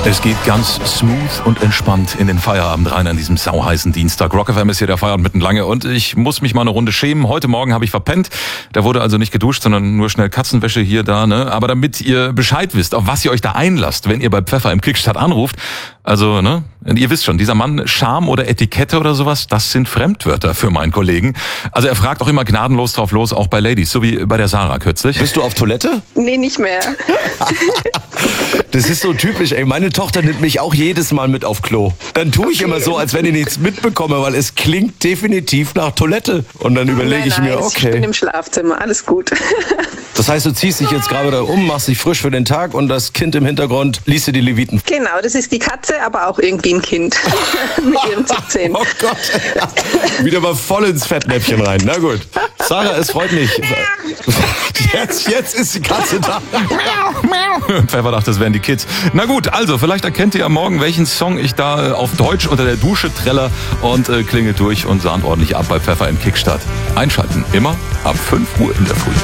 Es geht ganz smooth und entspannt in den Feierabend rein an diesem sauheißen Dienstag. Rock FM ist hier der Feierabend mitten lange und ich muss mich mal eine Runde schämen. Heute Morgen habe ich verpennt. Da wurde also nicht geduscht, sondern nur schnell Katzenwäsche hier, da, ne? Aber damit ihr Bescheid wisst, auf was ihr euch da einlasst, wenn ihr bei Pfeffer im Kickstart anruft, also, ne? Ihr wisst schon, dieser Mann, Charme oder Etikette oder sowas, das sind Fremdwörter für meinen Kollegen. Also er fragt auch immer gnadenlos drauf los, auch bei Ladies, so wie bei der Sarah kürzlich. Bist du auf Toilette? Nee, nicht mehr. Das ist so typisch, ey. Meine Tochter nimmt mich auch jedes Mal mit auf Klo. Dann tue ich immer so, als wenn ich nichts mitbekomme, weil es klingt definitiv nach Toilette. Und dann überlege ich mir, Ich bin okay. im Schlafzimmer, alles gut. Das heißt, du ziehst dich jetzt gerade da um, machst dich frisch für den Tag und das Kind im Hintergrund liest dir die Leviten. Genau, das ist die Katze, aber auch irgendwie ein Kind mit ihren Zähnen. Oh Gott, wieder mal voll ins Fettnäpfchen rein. Na gut. Sarah, es freut mich. Jetzt ist die Katze da. Pfeffer dachte, das wären die Kids. Na gut, also vielleicht erkennt ihr am Morgen, welchen Song ich da auf Deutsch unter der Dusche träller und klingelt durch und sahnt ordentlich ab bei Pfeffer im Kickstart. Einschalten, immer ab 5 Uhr in der Früh.